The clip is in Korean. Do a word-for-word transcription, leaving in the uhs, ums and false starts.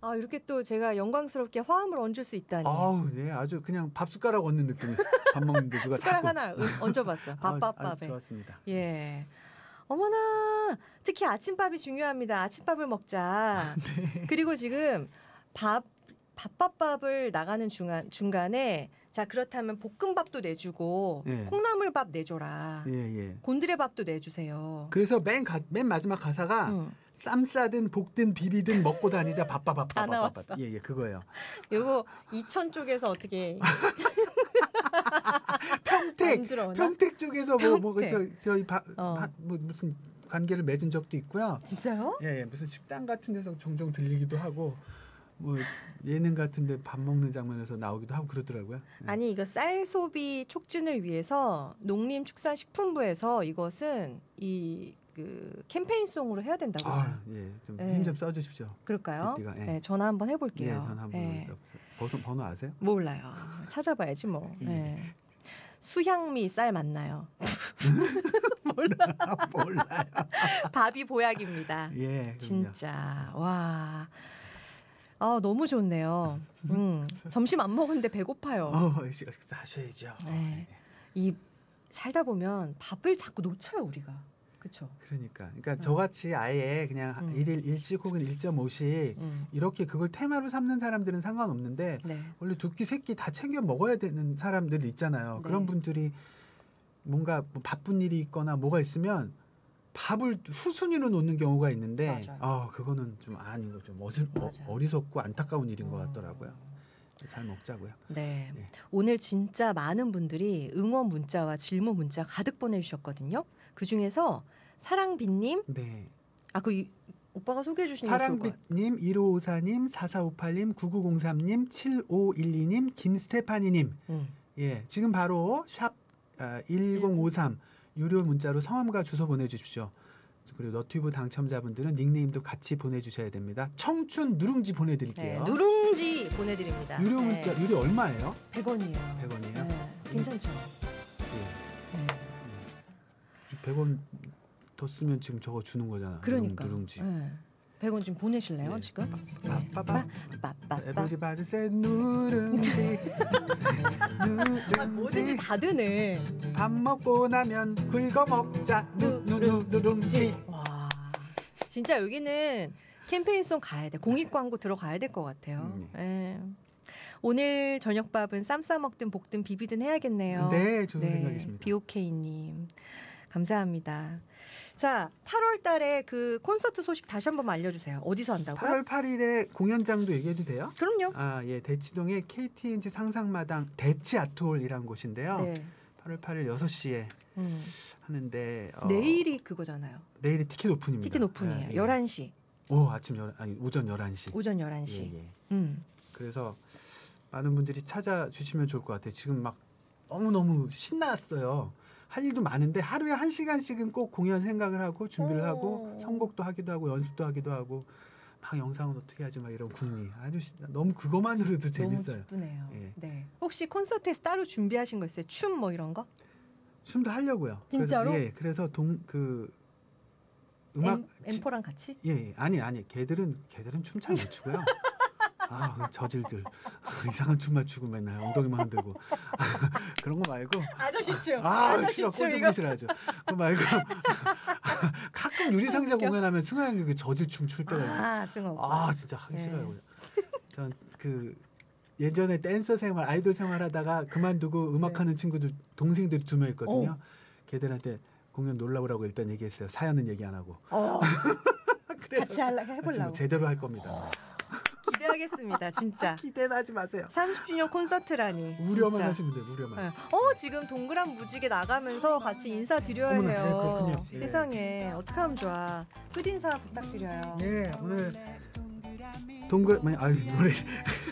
아, 이렇게 또 제가 영광스럽게 화음을 얹을 수 있다니. 아우, 네, 아주 그냥 밥 숟가락 얹는 느낌이 있어요. 밥 먹는데 누가 숟가락 자꾸. 하나 얹어봤어요. 밥밥밥에. 아, 좋았습니다. 예. 어머나, 특히 아침밥이 중요합니다. 아침밥을 먹자. 네. 그리고 지금 밥 밥밥밥을 나가는 중간 중간에 자 그렇다면 볶음밥도 내주고 예. 콩나물밥 내줘라. 예, 예. 곤드레밥도 내주세요. 그래서 맨, 가, 맨 마지막 가사가 응. 쌈 싸든 볶든 비비든 먹고 다니자 밥밥밥밥밥밥. 예, 예, 그거예요. 요거 이천 쪽에서 어떻게 평택 평택 쪽에서 뭐 뭐 저 저희 바, 어. 바, 뭐 무슨 관계를 맺은 적도 있고요. 진짜요? 예, 예, 무슨 식당 같은 데서 종종 들리기도 하고. 뭐 예능 같은데 밥 먹는 장면에서 나오기도 하고 그러더라고요. 네. 아니 이거 쌀 소비 촉진을 위해서 농림축산식품부에서 이것은 이 그 캠페인송으로 해야 된다고요. 아, 예, 좀 힘 좀 네. 써주십시오. 그럴까요? 예. 네, 전화 한번 해볼게요. 예, 전화 한번 예. 번호, 번호 아세요? 몰라요. 찾아봐야지 뭐. 예. 네. 수향미 쌀 맞나요? 몰라. 몰라요. 밥이 보약입니다. 예, 진짜 와. 아 너무 좋네요. 음, 점심 안 먹었는데 배고파요. 어, 식사하셔야죠. 네. 이 살다 보면 밥을 자꾸 놓쳐요 우리가. 그렇죠. 그러니까, 그러니까 음. 저같이 아예 그냥 음. 일일 일식 혹은 일 점 오식 음. 이렇게 그걸 테마로 삼는 사람들은 상관없는데 네. 원래 두 끼 세 끼 다 챙겨 먹어야 되는 사람들 있잖아요. 네. 그런 분들이 뭔가 뭐 바쁜 일이 있거나 뭐가 있으면. 밥을 후순위로 놓는 경우가 있는데, 아 그거는 좀 아니고 좀 어슬, 어, 어리석고 안타까운 일인 것 같더라고요. 잘 먹자고요. 네. 네, 오늘 진짜 많은 분들이 응원 문자와 질문 문자 가득 보내주셨거든요. 그 중에서 사랑빛님, 네. 아 그 오빠가 소개해 주시는 사랑빛님, 일오오사님, 사사오팔님, 구구공삼님, 칠오일이님, 김스테파니님, 음. 예 지금 바로 샵 아, 일공오삼 유료 문자로 성함과 주소 보내주십시오. 그리고 너튜브 당첨자분들은 닉네임도 같이 보내주셔야 됩니다. 청춘 누룽지 보내드릴게요. 네, 누룽지 보내드립니다. 유료 문자 네. 유료 얼마예요? 백 원이에요. 백 원이에요? 네, 괜찮죠? 네. 네. 백 원 더 쓰면 지금 저거 주는 거잖아. 그러니까. 누룽지. 네. 백 원 좀 보내실래요 네. 지금? 빠빠빠 에브리바디 세 누룽지 누룽지 아, 뭐든지 다 되네. 밥 먹고 나면 긁어 먹자 누누누 누룽지. 와 진짜 여기는 캠페인송 가야 돼. 공익 광고 들어가야 될 것 같아요. 음, 네. 네. 오늘 저녁밥은 쌈 싸 먹든 볶든 비비든 해야겠네요. 네, 좋은 네. 생각이십니다. 비오케이님 감사합니다. 자, 팔월 달에 그 콘서트 소식 다시 한번 알려주세요. 어디서 한다고요? 팔월 팔일에 공연장도 얘기해도 돼요? 그럼요. 아, 예, 대치동의 케이티엔지 상상마당 대치 아트홀이라는 곳인데요. 네. 팔월 팔일 여섯 시에 음. 하는데 어, 내일이 그거잖아요. 내일이 티켓 오픈입니다. 티켓 오픈이에요. 아, 예. 열한 시. 오, 아침 열 아니 오전 열한 시. 오전 열한 시. 예, 예. 음. 그래서 많은 분들이 찾아주시면 좋을 것 같아요. 지금 막 너무너무 신났어요. 할 일도 많은데 하루에 한 시간씩은 꼭 공연 생각을 하고 준비를 오. 하고 선곡도 하기도 하고 연습도 하기도 하고 막 영상은 어떻게 하지 막 이런 궁리 아주 신나. 너무 그것만으로도 재밌어요. 너무 기쁘네요. 예. 네. 혹시 콘서트에서 따로 준비하신 거 있어요? 춤 뭐 이런 거? 춤도 하려고요. 진짜로? 그래서, 예. 그래서 동 그 음악 엠, 엠포랑 같이? 예, 예. 아니 아니 걔들은 걔들은 춤 잘 못 추고요. 아, 저질들 이상한 춤만 추고 맨날 엉덩이만 흔들고 그런 거 말고 아저씨 춤 아 아저씨 싫어 꼴보기 싫어하죠. 그거 말고 가끔 유리상자 공연하면 승아 형이 그 저질 춤 출 때가 아 승아 아 진짜 하기 네. 싫어요. 전 그 예전에 댄서 생활 아이돌 생활하다가 그만두고 음악하는 네. 친구들 동생들이 두 명 있거든요. 오. 걔들한테 공연 놀라 오라고 일단 얘기했어요. 사연은 얘기 안 하고. 어. 같이 하려고 해보려고. 제대로 할 겁니다. 기대하겠습니다. 진짜. 기대는 하지 마세요. 삼십 주년 콘서트라니. 우려만 진짜. 하시면 돼요. 우려만. 네. 어 지금 동그란 무지개 나가면서 같이 인사드려야 어머나, 해요. 네, 세상에 어떻게 하면 좋아. 끝인사 부탁드려요. 네 오늘 동그란 아유 노래